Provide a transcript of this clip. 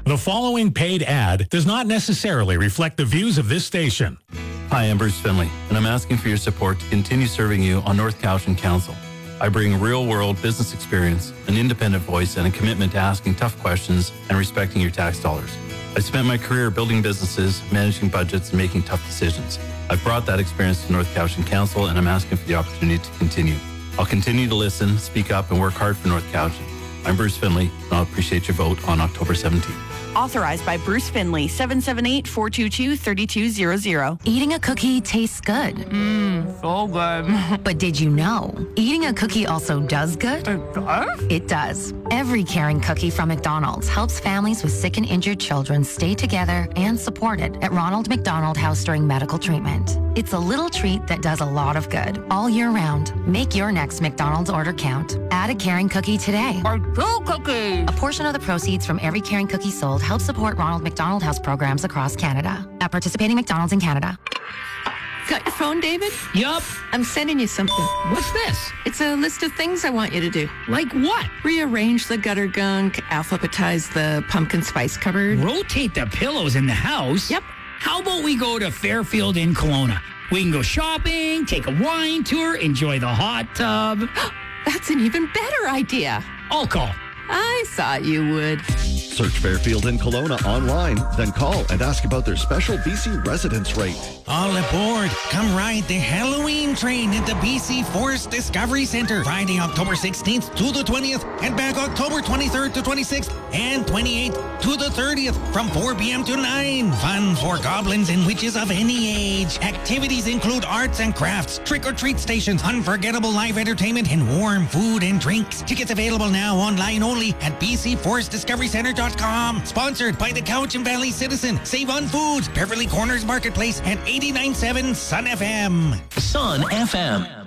The following paid ad does not necessarily reflect the views of this station. Hi, I'm Bruce Finley, and I'm asking for your support to continue serving you on North Cowichan Council. I bring real-world business experience, an independent voice, and a commitment to asking tough questions and respecting your tax dollars. I spent my career building businesses, managing budgets, and making tough decisions. I've brought that experience to North Cowichan Council, and I'm asking for the opportunity to continue. I'll continue to listen, speak up, and work hard for North Cowichan. I'm Bruce Finley, and I'll appreciate your vote on October 17th. Authorized by Bruce Finley, 778-422-3200. Eating a cookie tastes good. So good. But did you know, eating a cookie also does good? It does? It does. Every caring cookie from McDonald's helps families with sick and injured children stay together and supported at Ronald McDonald House during medical treatment. It's a little treat that does a lot of good all year round. Make your next McDonald's order count. Add a caring cookie today. Or two cookies. A portion of the proceeds from every caring cookie sold helps support Ronald McDonald House programs across Canada. At participating McDonald's in Canada. Got your phone, David? Yup. I'm sending you something. What's this? It's a list of things I want you to do. Like what? Rearrange the gutter gunk, alphabetize the pumpkin spice cupboard. Rotate the pillows in the house? Yep. How about we go to Fairfield in Kelowna? We can go shopping, take a wine tour, enjoy the hot tub. That's an even better idea. I'll call. I thought you would. Search Fairfield in Kelowna online, then call and ask about their special BC residence rate. All aboard. Come ride the Halloween train at the BC Forest Discovery Centre. Friday, October 16th to the 20th and back October 23rd to 26th and 28th to the 30th from 4 p.m. to 9. Fun for goblins and witches of any age. Activities include arts and crafts, trick-or-treat stations, unforgettable live entertainment, and warm food and drinks. Tickets available now online only at bcforestdiscoverycentre.com. Sponsored by the Cowichan Valley Citizen, Save on Foods, Beverly Corners Marketplace, and 89.7 Sun FM. Sun FM.